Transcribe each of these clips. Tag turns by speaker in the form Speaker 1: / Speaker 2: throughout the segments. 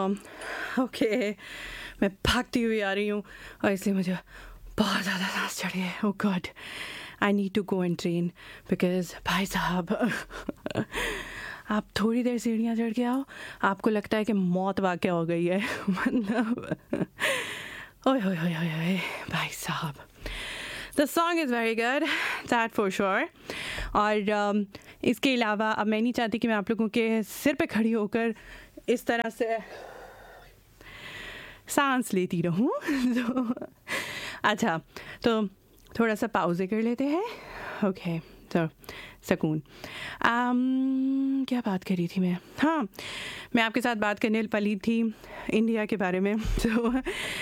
Speaker 1: Okay, मैं भागती हुई आ रही हूँ और इसलिए मुझे बहुत ज़्यादा सांस चढ़ी है. ओह God, I need to go and train because भाई साहब आप थोड़ी देर सीढ़ियाँ चढ़ के आओ, आपको लगता है कि मौत वाक़या हो गई है. मतलब ओए होए होए होए होए भाई साहब. The song is very good, that for sure. और इसके अलावा अब मैं नहीं चाहती कि मैं आप लोगों के सिर पे खड़ी होकर इस तरह से सांस लेती रहूं. तो अच्छा, तो थोड़ा सा पाउज़े कर लेते हैं. ओके, तो सुकून. क्या बात कर रही थी मैं? हाँ, मैं आपके साथ बात करने वाली थी इंडिया के बारे में. तो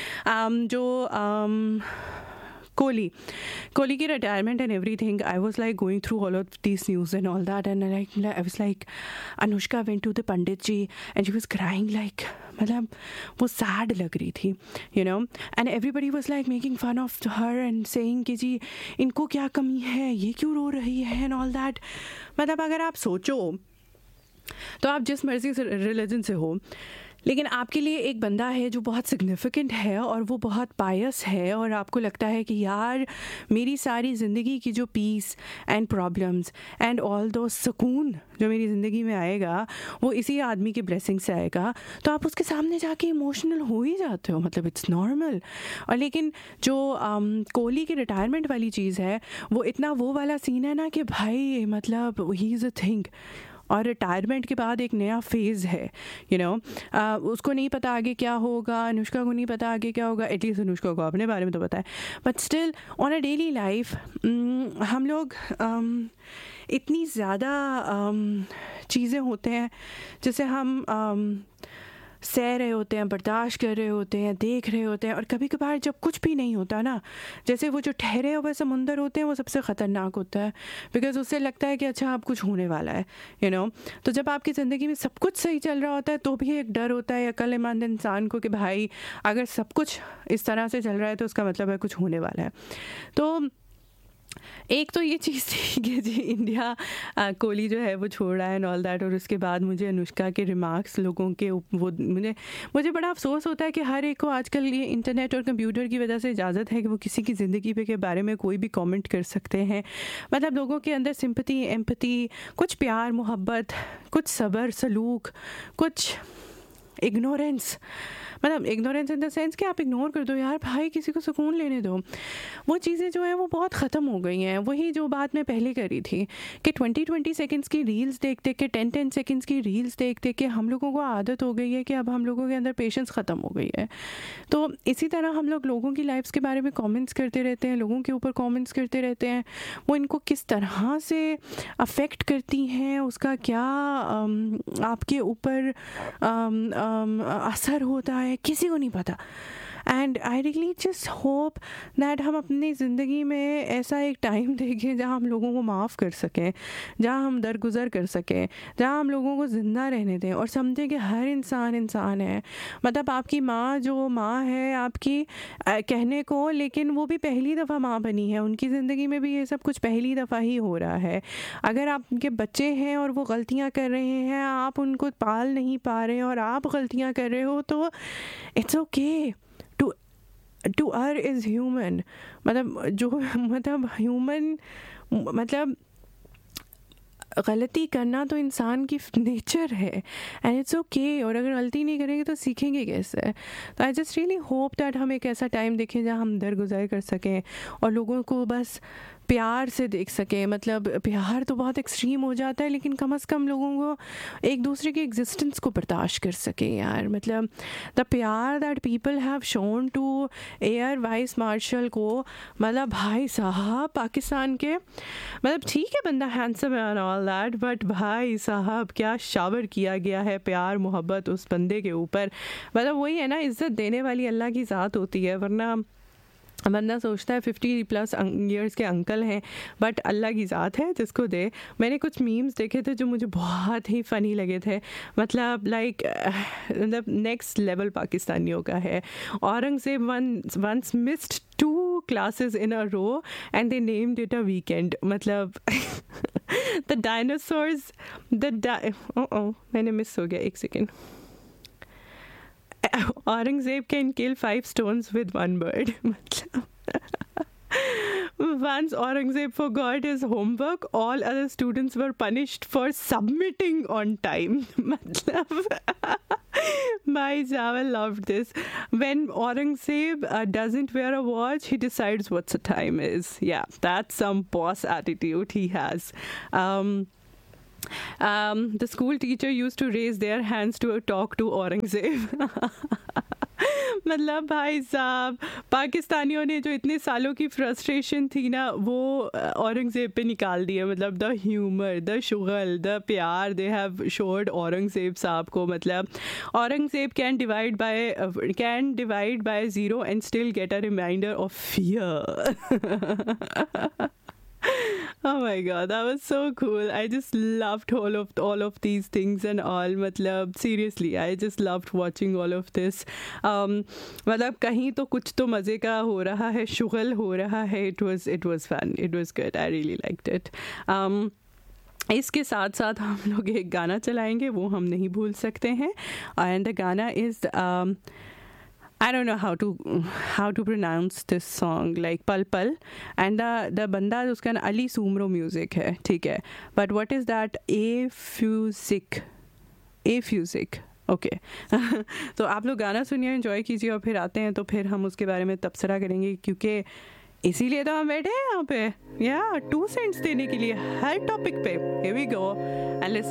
Speaker 1: कोहली की retirement and everything, I was like going through all of this news and all that and like I was like Anushka went to the Pandit ji and she was crying like, मतलब वो sad लग रही थी, you know. And everybody was like making fun of her and saying कि जी इनको क्या कमी है, ये क्यों रो रही है एंड ऑल दैट. मतलब अगर आप सोचो तो आप जिस मर्जी से रिलीजन से हो, लेकिन आपके लिए एक बंदा है जो बहुत सिग्निफिकेंट है और वो बहुत पायस है और आपको लगता है कि यार मेरी सारी ज़िंदगी की जो piece and problems and all दो सुकून जो मेरी ज़िंदगी में आएगा वो इसी आदमी की ब्लेसिंग से आएगा, तो आप उसके सामने जाके इमोशनल हो ही जाते हो. मतलब इट्स नॉर्मल. और लेकिन जो कोहली की रिटायरमेंट वाली चीज़ है वो इतना वो वाला सीन है ना कि भाई मतलब ही इज़ अ थिंग, और रिटायरमेंट के बाद एक नया फेज़ है, यू नो. उसको नहीं पता आगे क्या होगा, अनुष्का को नहीं पता आगे क्या होगा, एटलीस्ट अनुष्का को अपने बारे में तो पता है, but still on a daily life हम लोग इतनी ज़्यादा चीज़ें होते हैं जिसे हम सह रहे होते हैं, बर्दाश्त कर रहे होते हैं, देख रहे होते हैं, और कभी कभार जब कुछ भी नहीं होता ना, जैसे वो जो ठहरे हुए समुंदर होते हैं वो सबसे ख़तरनाक होता है, बिकॉज उससे लगता है कि अच्छा अब कुछ होने वाला है, यू नो. तो जब आपकी ज़िंदगी में सब कुछ सही चल रहा होता है तो भी एक डर होता है अक्लमंद इंसान को कि भाई अगर सब कुछ इस तरह से चल रहा है तो उसका मतलब है कुछ होने वाला है. तो एक तो ये चीज़ थी कि जी इंडिया कोहली जो है वो छोड़ रहा है एंड ऑल दैट, और उसके बाद मुझे अनुष्का के रिमार्क्स लोगों के वो मुझे बड़ा अफसोस होता है कि हर एक को आजकल ये इंटरनेट और कंप्यूटर की वजह से इजाज़त है कि वो किसी की ज़िंदगी पे के बारे में कोई भी कमेंट कर सकते हैं. मतलब लोगों के अंदर सिंपैथी, एम्पैथी, कुछ प्यार मोहब्बत, कुछ सब्र सलूक, कुछ इग्नोरेंस, मतलब इग्नोरेंस इन द सेंस कि आप इग्नोर कर दो यार, भाई किसी को सुकून लेने दो. वो चीज़ें जो हैं वो बहुत ख़त्म हो गई हैं. वही जो बात मैं पहले करी थी कि 20-20 सेकंड्स की रील्स देख देख के, 10-10 सेकंड्स की रील्स देख देख के हम लोगों को आदत हो गई है कि अब हम लोगों के अंदर पेशेंस ख़त्म हो गई है. तो इसी तरह हम लोगों की लाइफ्स के बारे में कॉमेंट्स करते रहते हैं, लोगों के ऊपर कॉमेंट्स करते रहते हैं. वो इनको किस तरह से अफेक्ट करती हैं, उसका क्या आपके ऊपर असर होता है किसी को नहीं पता. And I really just hope that हम अपनी ज़िंदगी में ऐसा एक टाइम देखें जहाँ हम लोगों को माफ़ कर सकें, जहाँ हम दरगुजर कर सकें, जहाँ हम लोगों को ज़िंदा रहने दें और समझें कि हर इंसान है. मतलब आपकी माँ जो माँ है आपकी कहने को, लेकिन वो भी पहली दफ़ा माँ बनी है, उनकी ज़िंदगी में भी ये सब कुछ पहली दफ़ा ही हो रहा है. अगर आपके बच्चे हैं और वो गलतियाँ कर रहे हैं, आप उनको पाल नहीं पा रहे और आप गलतियाँ कर रहे हो, तो it's okay. To err is human, मतलब जो मतलब ह्यूमन मतलब गलती करना तो इंसान की नेचर है एंड इट्स ओके. और अगर गलती नहीं करेंगे तो सीखेंगे कैसे? तो I just really hope that हम एक ऐसा टाइम देखें जहाँ हम दरगुजर कर सकें और लोगों को बस प्यार से देख सकें. मतलब प्यार तो बहुत एक्सट्रीम हो जाता है, लेकिन कम से कम लोगों को एक दूसरे की एग्जिस्टेंस को बर्दाश्त कर सकें यार. मतलब द प्यार that people have shown to air vice marshal को, मतलब भाई साहब पाकिस्तान के, मतलब ठीक है बंदा handsome and all that, but भाई साहब क्या शावर किया गया है प्यार मोहब्बत उस बंदे के ऊपर. मतलब वही है ना, इज़्ज़त देने वाली अल्लाह की ज़ात होती है, वरना बंदा सोचता है 50+ ईयर्स के अंकल हैं, बट अल्लाह की ज़ात है जिसको दे. मैंने कुछ मीम्स देखे थे जो मुझे बहुत ही फ़नी लगे थे. मतलब लाइक मतलब नेक्स्ट लेवल पाकिस्तानियों का है. Aurangzeb once missed 2 classes in a row and they named it a weekend. मतलब the dinosaurs मैंने मिस हो गया, एक second. Aurangzeb can kill 5 stones with one bird. मतलब once Aurangzeb forgot his homework, all other students were punished for submitting on time. मतलब my Java loved this. When Aurangzeb doesn't wear a watch, he decides what the time is. Yeah, that's some boss attitude he has. The school teacher used to raise their hands to talk to Aurangzeb. मतलब भाई साहब, पाकिस्तानियों ने जो इतने सालों की frustration थी ना, वो औरंगज़ेब पे निकाल दिया. मतलब द ह्यूमर, द शुगल, द प्यार दे हैव शोड औरंगज़ेब साहब को. मतलब Aurangzeb can divide by zero and still get a reminder of fear. Oh my god, that was so cool. I just loved all of these things and all. मतलब seriously, I just loved watching all of this. मतलब कहीं तो कुछ तो मज़े का हो रहा है, शुगल हो रहा है. It was fun. It was good. I really liked it. इसके साथ साथ हम लोग एक गाना चलाएंगे, वो हम नहीं भूल सकते हैं. And the गाना is I don't know how to pronounce this song, like Pal Pal, and the banda उसका Ali Sumro music है, ठीक है. But what is that? Afusic. Okay. तो आप लोग गाना सुनिए, एंजॉय कीजिए, और फिर आते हैं तो फिर हम उसके बारे में तबसरा करेंगे, क्योंकि इसीलिए तो हम बैठे हैं यहाँ पे, या 2 cents देने के लिए हर टॉपिक पे. Here we go and listen.